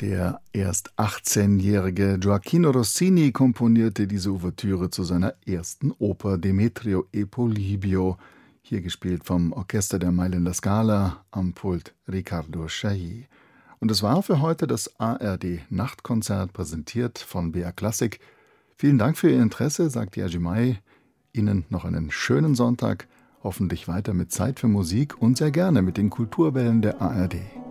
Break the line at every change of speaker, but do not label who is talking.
Der erst 18-jährige Gioacchino Rossini komponierte diese Ouvertüre zu seiner ersten Oper Demetrio e Polibio, hier gespielt vom Orchester der Mailänder Scala, am Pult Riccardo Chailly. Und es war für heute das ARD-Nachtkonzert, präsentiert von BR Classic. Vielen Dank für Ihr Interesse, sagt Jerzy Mai. Ihnen noch einen schönen Sonntag, hoffentlich weiter mit Zeit für Musik und sehr gerne mit den Kulturwellen der ARD.